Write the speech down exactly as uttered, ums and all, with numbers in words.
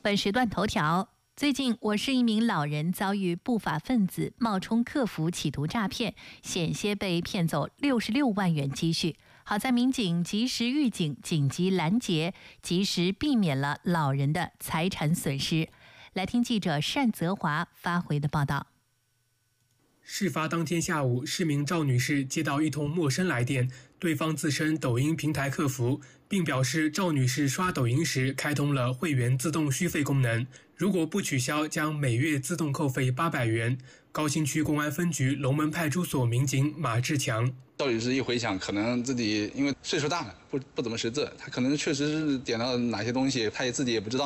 本时段头条：最近，我市一名老人遭遇不法分子冒充客服企图诈骗，险些被骗走六十六万元积蓄。好在民警及时预警、紧急拦截，及时避免了老人的财产损失。来听记者单泽华发回的报道。 事发当天下午，市民赵女士接到一通陌生来电，对方自称抖音平台客服，并表示赵女士刷抖音时开通了会员自动续费功能，如果不取消，将每月自动扣费八百元。高新区公安分局龙门派出所民警马志强： 赵女士一回想，可能自己因为岁数大了，不不怎么识字，她可能确实是点到哪些东西，她也自己也不知道。